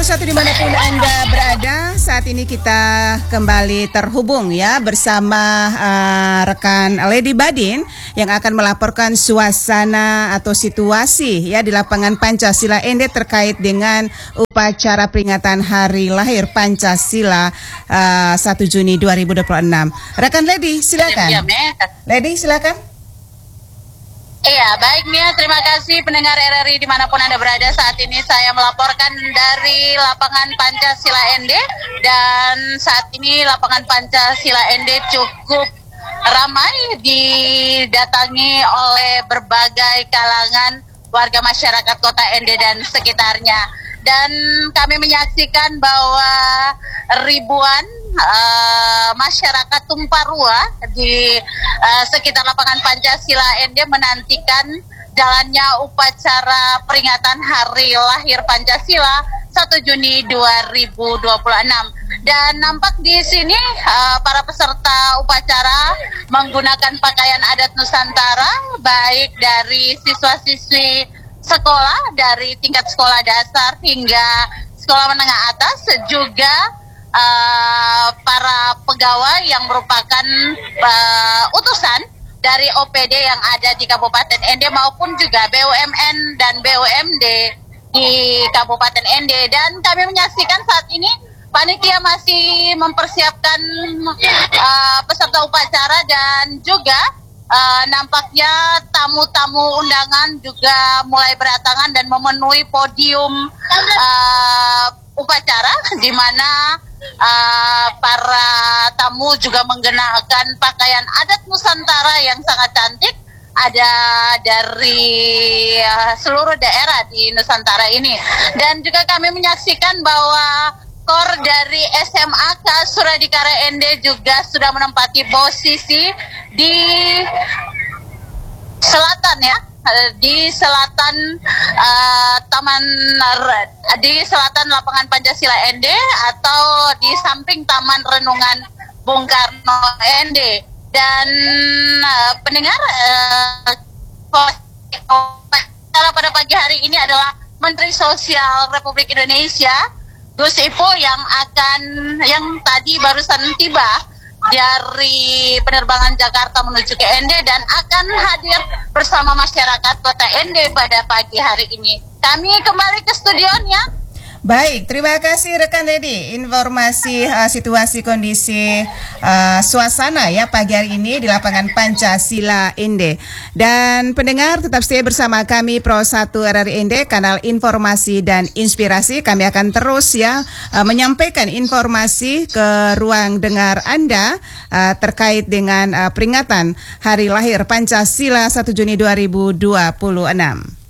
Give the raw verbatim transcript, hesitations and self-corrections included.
Satu dimanapun Anda berada, saat ini kita kembali terhubung ya bersama uh, rekan Lady Badin yang akan melaporkan suasana atau situasi ya di lapangan Pancasila Ende terkait dengan upacara peringatan Hari Lahir Pancasila uh, satu Juni dua ribu dua puluh enam. Rekan Lady, silakan. Lady, silakan. Iya, baik Mia, terima kasih pendengar R R I dimanapun Anda berada. Saat ini saya melaporkan dari lapangan Pancasila Ende, dan saat ini lapangan Pancasila Ende cukup ramai didatangi oleh berbagai kalangan warga masyarakat kota Ende dan sekitarnya. Dan kami menyaksikan bahwa ribuan uh, masyarakat tumpah ruah di uh, sekitar lapangan Pancasila Ende menantikan jalannya upacara peringatan Hari Lahir Pancasila satu Juni dua ribu dua puluh enam. Dan nampak di sini uh, para peserta upacara menggunakan pakaian adat Nusantara, baik dari siswa-siswi sekolah dari tingkat sekolah dasar hingga sekolah menengah atas, juga uh, para pegawai yang merupakan uh, utusan dari O P D yang ada di Kabupaten Ende maupun juga B U M N dan B U M D di Kabupaten Ende. Dan kami menyaksikan saat ini panitia masih mempersiapkan uh, peserta upacara, dan juga Uh, nampaknya tamu-tamu undangan juga mulai berdatangan dan memenuhi podium uh, upacara, di mana uh, para tamu juga mengenakan pakaian adat Nusantara yang sangat cantik. Ada dari uh, seluruh daerah di Nusantara ini. Dan juga kami menyaksikan bahwa Kor dari S M A K Suradikara Ende juga sudah menempati posisi di selatan ya, di selatan uh, taman di selatan lapangan Pancasila Ende atau di samping Taman Renungan Bung Karno Ende. Dan uh, pendengar, uh, pada pagi hari ini adalah Menteri Sosial Republik Indonesia Gus Ipul yang akan yang tadi barusan tiba dari penerbangan Jakarta menuju ke Ende dan akan hadir bersama masyarakat kota Ende pada pagi hari ini. Kami kembali ke studionya. Baik, terima kasih rekan Lady. Informasi uh, situasi kondisi uh, suasana ya pagi hari ini di lapangan Pancasila Ende. Dan pendengar tetap stay bersama kami Pro satu R R I Ende, kanal informasi dan inspirasi. Kami akan terus ya uh, menyampaikan informasi ke ruang dengar Anda uh, terkait dengan uh, peringatan Hari Lahir Pancasila satu Juni dua ribu dua puluh enam.